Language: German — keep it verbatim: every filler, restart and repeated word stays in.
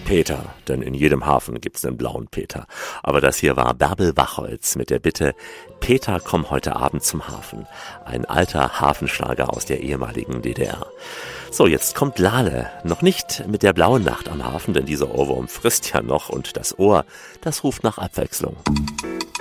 Peter, denn in jedem Hafen gibt's einen blauen Peter. Aber das hier war Bärbel Wachholz mit der Bitte, Peter, komm heute Abend zum Hafen. Ein alter Hafenschlager aus der ehemaligen D D R. So, jetzt kommt Lale. Noch nicht mit der blauen Nacht am Hafen, denn dieser Ohrwurm frisst ja noch und das Ohr, das ruft nach Abwechslung.